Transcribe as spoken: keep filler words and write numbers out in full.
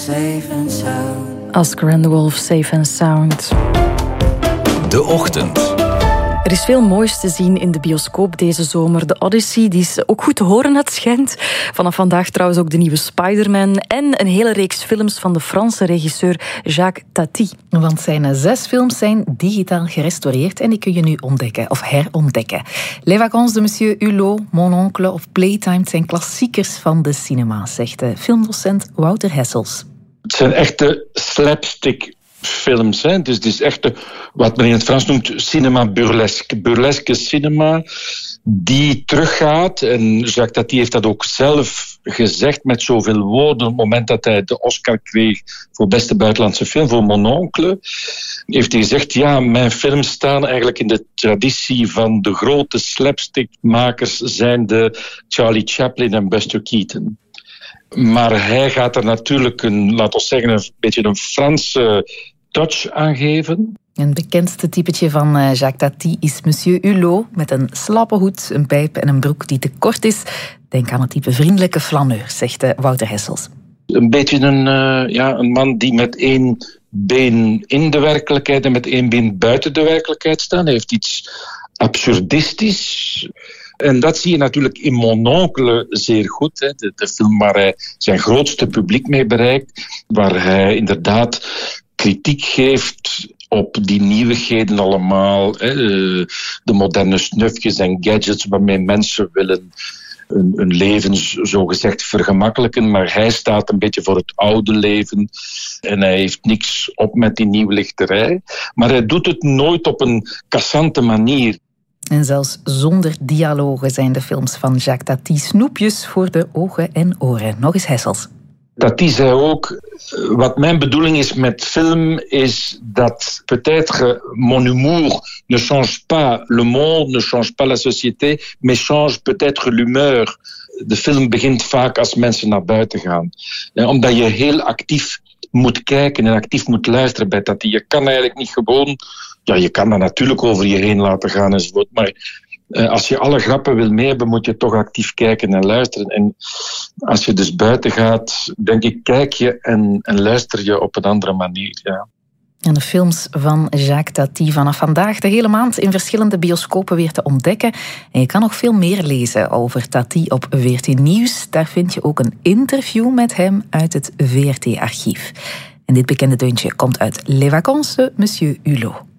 safe and sound. Oscar and the Wolf, Safe and Sound. De Ochtend. Er is veel moois te zien in de bioscoop deze zomer. De Odyssey, die is ook goed te horen, het schijnt. Vanaf vandaag trouwens ook de nieuwe Spider-Man en een hele reeks films van de Franse regisseur Jacques Tati. Want zijn zes films zijn digitaal gerestaureerd en die kun je nu ontdekken of herontdekken. Les Vacances de Monsieur Hulot, Mon Oncle of Playtime zijn klassiekers van de cinema, zegt de filmdocent Wouter Hessels. Het zijn echte slapstick films, hè? Dus het is echt wat men in het Frans noemt cinema burlesque. Burlesque cinema die teruggaat. En Jacques Tati heeft dat ook zelf gezegd met zoveel woorden. Op het moment dat hij de Oscar kreeg voor beste buitenlandse film, voor Mon Oncle, heeft hij gezegd, ja, mijn films staan eigenlijk in de traditie van de grote slapstickmakers, zijn de Charlie Chaplin en Buster Keaton. Maar hij gaat er natuurlijk een, laten we zeggen, een beetje een Franse touch aan geven. Een bekendste typetje van Jacques Tati is Monsieur Hulot, met een slappe hoed, een pijp en een broek die te kort is. Denk aan het type vriendelijke flaneur, zegt Wouter Hessels. Een beetje een, uh, ja, een man die met één been in de werkelijkheid en met één been buiten de werkelijkheid staat. Hij heeft iets absurdistisch. En dat zie je natuurlijk in Mon Oncle zeer goed. Hè. De, de film waar hij zijn grootste publiek mee bereikt. Waar hij inderdaad kritiek geeft op die nieuwigheden allemaal. Hè. De moderne snufjes en gadgets waarmee mensen willen hun, hun leven zogezegd vergemakkelijken. Maar hij staat een beetje voor het oude leven. En hij heeft niks op met die nieuwlichterij. Maar hij doet het nooit op een cassante manier. En zelfs zonder dialogen zijn de films van Jacques Tati snoepjes voor de ogen en oren. Nog eens Hessels. Tati zei ook, wat mijn bedoeling is met film, is dat peut-être mon humour ne change pas le monde, ne change pas la société, mais change peut-être l'humeur. De film begint vaak als mensen naar buiten gaan. Omdat je heel actief moet kijken en actief moet luisteren bij Tati. Je kan eigenlijk niet gewoon... Ja, je kan dat natuurlijk over je heen laten gaan enzovoort, maar uh, als je alle grappen wil mee hebben, moet je toch actief kijken en luisteren. En als je dus buiten gaat, denk ik, kijk je en, en luister je op een andere manier, ja. En de films van Jacques Tati vanaf vandaag de hele maand in verschillende bioscopen weer te ontdekken. En je kan nog veel meer lezen over Tati op V R T Nieuws. Daar vind je ook een interview met hem uit het V R T-archief. En dit bekende deuntje komt uit Les Vacances de Monsieur Hulot.